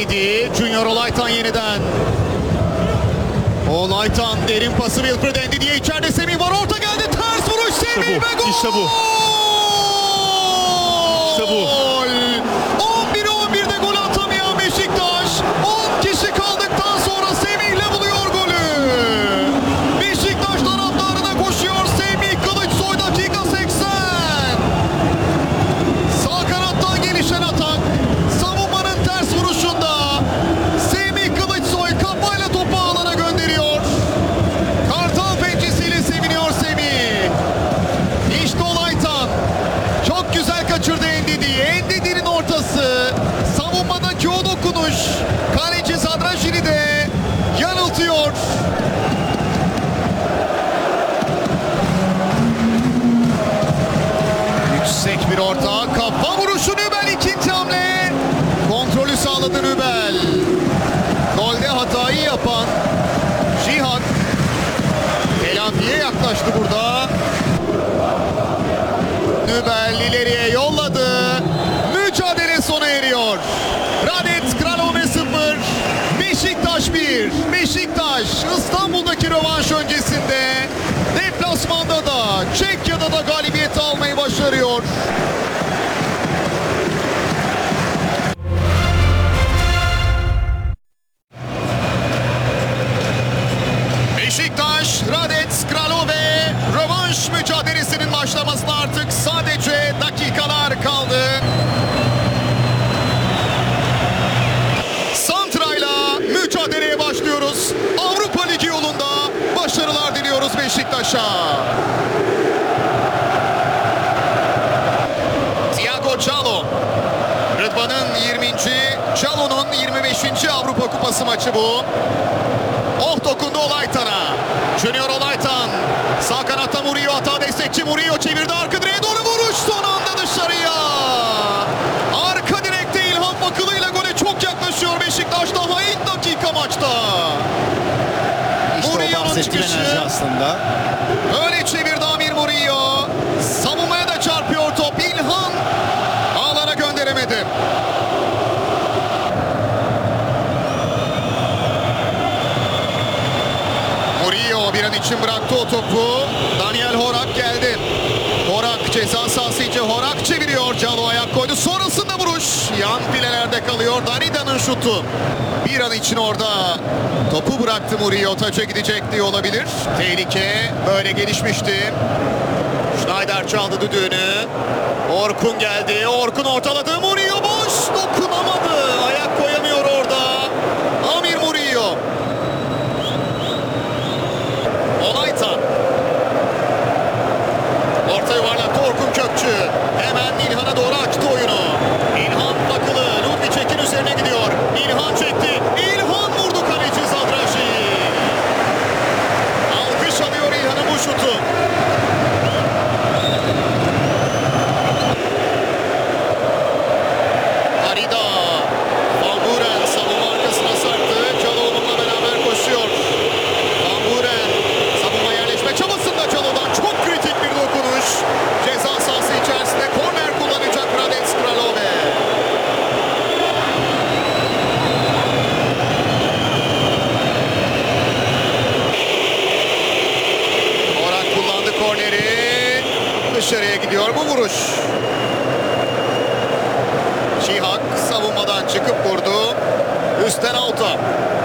Ndidi, Junior Olaytan yeniden. Olaytan derin pası Wilfred Ndidi'ye, içeride Semih var, orta geldi, ters vuruş Semih ve gol! İşte bu. İşte bu. 11'de gol atamayan Beşiktaş 10 kişi kaldıktan sonra Semih'le buluyor golü. Beşiktaş taraftarına koşuyor Semih Kılıçsoy, dakika 80. Sağ kanattan gelişen atak, savunmanın ters vuruşunda Semih Kılıçsoy kafayla topu alana gönderiyor. Kartal pençesiyle seviniyor Semih. İşte Olaytan çok güzel kaçırdı Ndidi'yi. Ndidi'nin ortası, savunmadaki o dokunuş kaleci Zadrajini de yanıltıyor. Yüksek bir orta, kafa vuruşu Nübel, ikinci hamle. Kontrolü sağladı Nübel. Golde hatayı yapan Cihan telafiye yaklaştı burada. Nübel ileriye yolladı. Mücadele sona eriyor. Radetz Kralove 0, Beşiktaş 1. Beşiktaş İstanbul'daki rövanş öncesinde deplasmanda da Çekya'da da galibiyet almayı başarıyor. Beşiktaş, Radetz Kralove rövanş mücadelesinin başlamasına artık sadece dakikalar kaldı. Santra'yla mücadeleye başlıyoruz. Avrupa Ligi yolunda başarılar diliyoruz Beşiktaş'a. Thiago Çalhanoğlu. Rıdvan'ın 20. Çalhanoğlu'nun 25. Avrupa Kupası maçı bu. Oh dokundu Olaytan'a. Junior Olaytan. Sağ kanatta Murillo, hata destekçi Murillo çevirdi, arka direğe doğru vuruş, son anda dışarıya. Arka direkte İlhan Bakılı ile gole çok yaklaşıyor Beşiktaş daha ilk dakika maçta. İşte o bahsettiğim enerji aslında. Öyle çevirdi Amir Murillo. Savunmaya da çarpıyor top. İlhan ağlara gönderemedi. Murillo bir an için bıraktı o topu. Daniel Horak geldi. Horak ceza sahası içi, Horak çeviriyor. Calo ayak koydu. Sonrasında vuruş. Yan filelerde kalıyor. Darida'nın şutu. Bir an için orada topu bıraktı Murillo. Taça gidecek diye olabilir. Tehlike böyle gelişmişti. Schneider çaldı düdüğünü. Orkun geldi. Orkun ortaladı. Murillo boş. Dokunamadı. Ayak koyamıyor orada. Amir Murillo. Olaytan. Orta yuvarlattı Orkun Kökçü. Hemen İlhan'a doğru açtı oyunu. İlhan Bakılı. Ludvicek'in üzerine gidiyor. İlhan çekti. İlhan vurdu kaleci Zadraji. Alkış alıyor İlhan'ın bu şutu. Arida. Van Buren savunma arkasına sarktı. Çalhanoğlu'nla beraber koşuyor. Van Buren savunma yerleşme çabasında Çalhanoğlu'dan çok kritik bir dokunuş. Ceza sahası içerisinde korner kullanacak Radetz Kralove. Orak kullandı korneri. Dışarıya gidiyor bu vuruş. Şihak savunmadan çıkıp vurdu. Üstten alta.